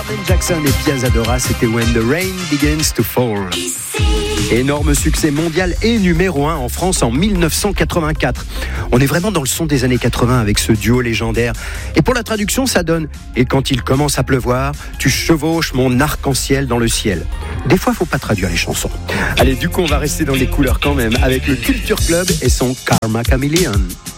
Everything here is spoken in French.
Jackson et Pia Zadora, c'était When the Rain Begins to Fall. Énorme succès mondial et numéro 1 en France en 1984. On est vraiment dans le son des années 80 avec ce duo légendaire. Et pour la traduction, ça donne « Et quand il commence à pleuvoir, tu chevauches mon arc-en-ciel dans le ciel ». Des fois, faut pas traduire les chansons. Allez, du coup, on va rester dans les couleurs quand même avec le Culture Club et son Karma Chameleon.